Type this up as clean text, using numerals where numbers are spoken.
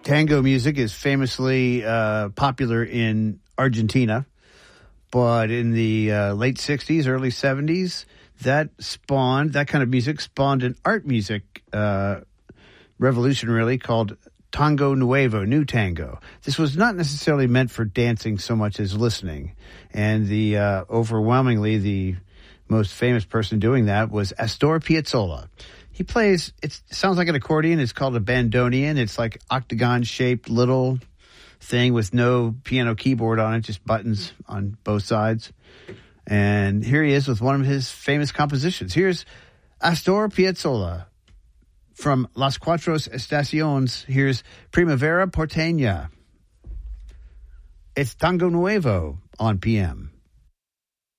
Tango music is famously popular in Argentina, but in the late 60s, early 70s, that kind of music spawned an art music revolution, really, called Tango Nuevo, New Tango. This was not necessarily meant for dancing so much as listening. And the overwhelmingly, the most famous person doing that was Astor Piazzolla. He plays, it sounds like an accordion. It's called a bandoneon. It's like octagon-shaped little thing with no piano keyboard on it, just buttons on both sides. And here he is with one of his famous compositions. Here's Astor Piazzolla from Las Cuatro Estaciones. Here's Primavera Porteña. It's Tango Nuevo on PM.